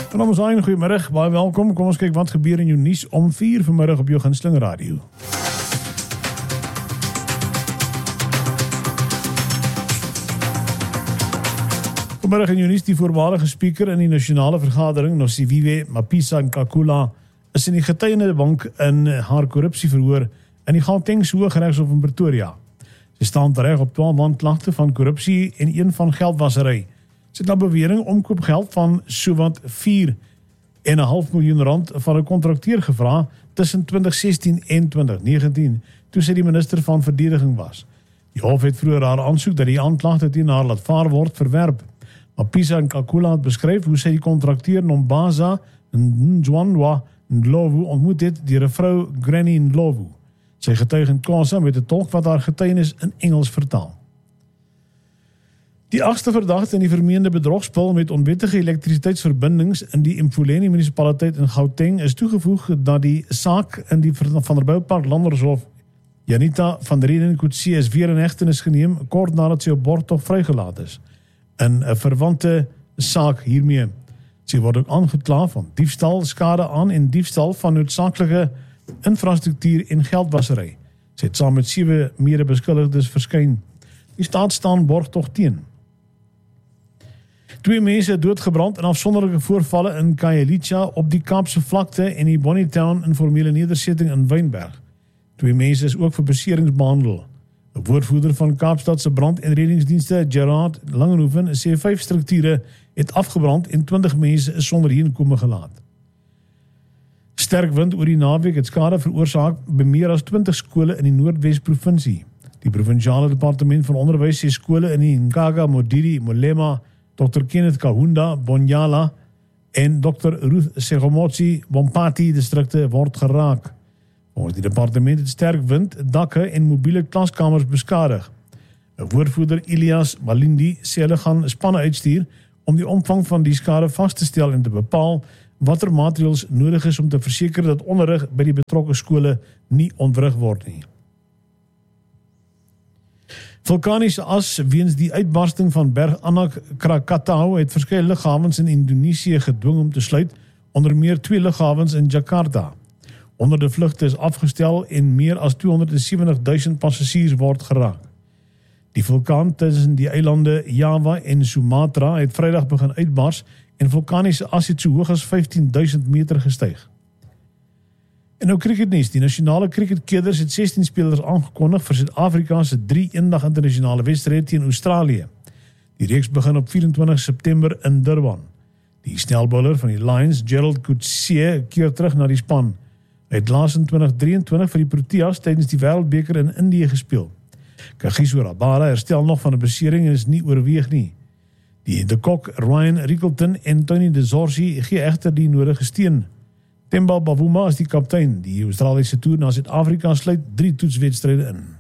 Van ons een goeiemiddag, baie welkom. Kom ons kyk wat gebeur in jou nuus om 4 vanmiddag op jou gunsteling radio. Vanmiddag in jou nuus, die voormalige speaker in die nasionale vergadering, Nosiviwe Mapisa-Nqakula, is in die getuienisbank in haar korrupsieverhoor in die Gautengse Hooggeregshof in Pretoria. Sy staan tereg op 12 aanklagte van korrupsie en 1 van geldwasery. Sy het na bewering omkoopgeld van sowat 4,5 miljoen rand van 'n kontrakteur gevra tussen 2016 en 2019, toe sy die minister van verdediging was. Die hof het vroeër haar aansoek dat die aanklagte teen haar laat vaar word verwerp. Mapisa-Nqakula het beskryf hoe sy die kontrakteur Nombaza Njwanwa Ndlovu ontmoet het deur 'n vrou Granny Ndlovu. Sy getuig in Xhosa met 'n tolk wat haar getuienis in Engels vertaal. Die 8ste verdagte in die vermeende bedrogspel met onwettige elektrisiteitsverbindings in die Mfuleni munisipaliteit in Gauteng is toegevoeg dat die saak in die Vanderbijlpark Landershof Janita van der Reden Kutsie is weer in hegtenis geneem kort nadat sy op borgtog vrygelaat is. In 'n verwante saak hiermee. Sy word ook aangekla van diefstal, skade aan en diefstal van noodsaaklike infrastruktuur en geldwasery. Sy het saam met 7 mede-beskuldigdes verskyn. Die staat staan borgtog teen. 2 mense het doodgebrand in afsonderlike voorvalle in Khayelitsha op die Kaapse vlakte en die Bonnytown informele nedersetting in Wynberg. 2 mense is ook vir beserings behandel. 'n Woordvoerder van Kaapstad se brand- en reddingsdienste, Gerard Langenhoven, sê 5 strukture het afgebrand en 20 mense is sonder heenkome gelaat. Sterk wind oor die naweek het skade veroorsaak by meer as 20 skole in die Noordwes provinsie. Die provinsiale departement van onderwys sê skole in die Nkaga, Modiri, Molema, Dr. Kenneth Kahunda, Bonyala en Dr. Ruth Segomotsi, Bompati distrikte word geraak. Volgens die departement het sterk wind, dakke en mobiele klaskamers beskadig. 'n Woordvoerder Elias Malindi sê hulle gaan spanne uitstuur om die omvang van die skade vas te stel en te bepaal watter maatreëls nodig is om te verseker dat onderrig by die betrokke skole nie ontwrig word nie. Vulkaniese as weens die uitbarsting van berg Anak Krakatau het verskeie lughawens in Indonesië gedwing om te sluit, onder meer 2 lughawens in Jakarta. Honderde vlugte is afgestel en meer as 270.000 passasiers word geraak. Die vulkaan tussen die eilande Java en Sumatra het Vrydag begin uitbars en vulkaniese as het so hoog as 15.000 meter gestyg. En nou cricketnuus, die nasionale cricketkerders het 16 spelers aangekondig vir Suid-Afrika se 3 eendag internasionale wedstryd teen Australië. Die reeks begin op 24 September in Durban. Die snelbowler van die Lions, Gerald Coetzee, keer terug na die span. Hy het laas in 2023 vir die Proteas tydens die Wêreldbeker in Indië gespeel. Kagiso Rabada herstel nog van 'n besering en is nie oorweeg nie. Die De Kok, Ryan Rickelton en Tony De Zorzi gee egter die nodige steun. Themba Bavuma is die kaptein. Die Australiese toer na Suid-Afrika sluit 3 toetswedstryde in.